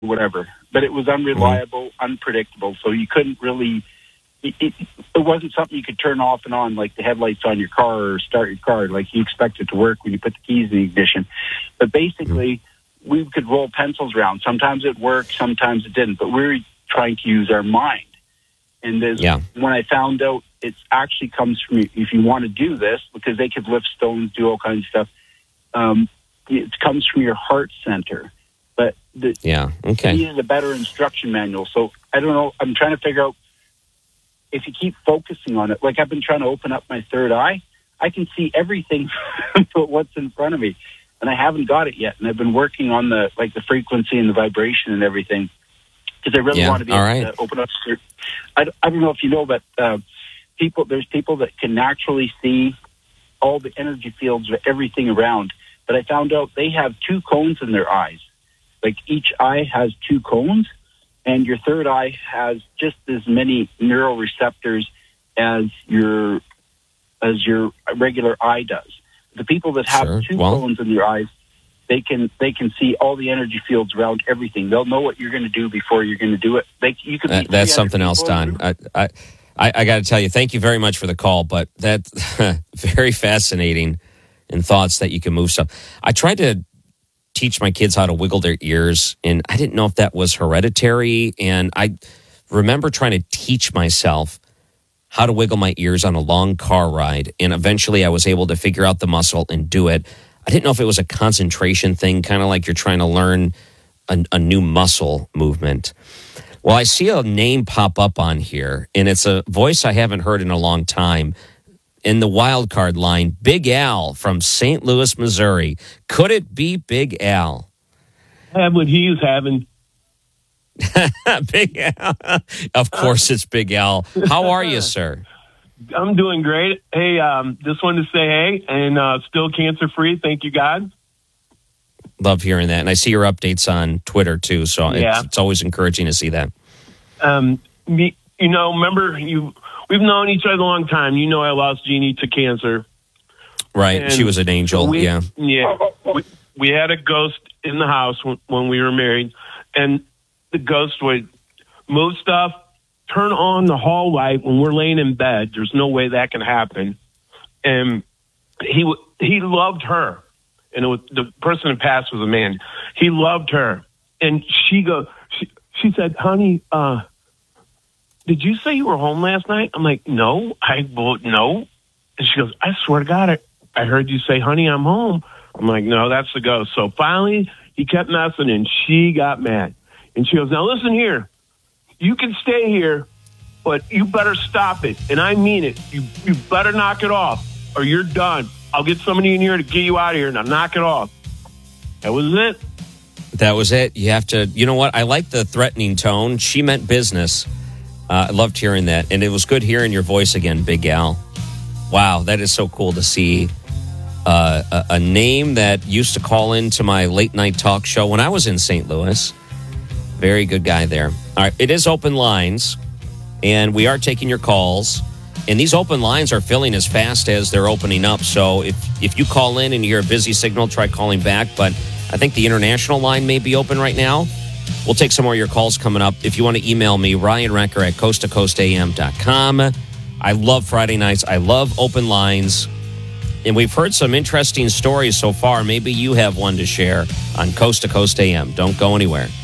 whatever. But it was unreliable, unpredictable, so you couldn't really... It wasn't something you could turn off and on like the headlights on your car or start your car. Like you expect it to work when you put the keys in the ignition. But basically, we could roll pencils around. Sometimes it worked, sometimes it didn't. But we were trying to use our mind. And when I found out it actually comes from, if you want to do this, because they could lift stones, do all kinds of stuff, it comes from your heart center. But it needed a better instruction manual. So I don't know. I'm trying to figure out, if you keep focusing on it, like I've been trying to open up my third eye, I can see everything but what's in front of me. And I haven't got it yet. And I've been working on the frequency and the vibration and everything, because I really want to be able to open up. I don't know if you know, but there's people that can naturally see all the energy fields of everything around. But I found out they have 2 cones in their eyes. Like each eye has 2 cones. And your third eye has just as many neuroreceptors as your regular eye does. The people that have 2 cones in their eyes, they can see all the energy fields around everything. They'll know what you're going to do before you're going to do it. That's something else, Don. I got to tell you, thank you very much for the call, but that's very fascinating in thoughts that you can move stuff. I tried to teach my kids how to wiggle their ears, and I didn't know if that was hereditary. And I remember trying to teach myself how to wiggle my ears on a long car ride, and eventually I was able to figure out the muscle and do it. I didn't know if it was a concentration thing, kind of like you're trying to learn a new muscle movement. Well, I see a name pop up on here, and it's a voice I haven't heard in a long time. In the wild card line, Big Al from St. Louis, Missouri. Could it be Big Al? Have what he's having. Big Al. Of course it's Big Al. How are you, sir? I'm doing great. Hey, just wanted to say hey, and still cancer-free. Thank you, God. Love hearing that. And I see your updates on Twitter, too, so it's always encouraging to see that. Remember, we've known each other a long time. You know I lost Jeannie to cancer. Right. And she was an angel. We had a ghost in the house when we were married, and the ghost would move stuff, turn on the hall light when we're laying in bed. There's no way that can happen. And he loved her. And the person who passed was a man. He loved her. And she said, honey, did you say you were home last night? I'm like, no. No. And she goes, I swear to God, I heard you say, honey, I'm home. I'm like, no, that's the ghost. So finally, he kept messing, and she got mad. And she goes, now listen here. You can stay here, but you better stop it. And I mean it. You better knock it off, or you're done. I'll get somebody in here to get you out of here. Now knock it off. That was it. That was it. You have to, you know what? I like the threatening tone. She meant business. I loved hearing that. And it was good hearing your voice again, Big Al. Wow, that is so cool to see a name that used to call into my late night talk show when I was in St. Louis. Very good guy there. All right, it is open lines, and we are taking your calls. And these open lines are filling as fast as they're opening up. So if you call in and you hear a busy signal, try calling back. But I think the international line may be open right now. We'll take some more of your calls coming up. If you want to email me, Ryan Recker at coasttocoastam.com. I love Friday nights. I love open lines. And we've heard some interesting stories so far. Maybe you have one to share on Coast to Coast AM. Don't go anywhere.